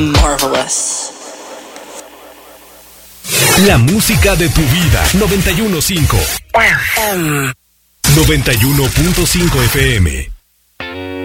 Marvelous. La música de tu vida. 91.5 FM. 91.5 FM.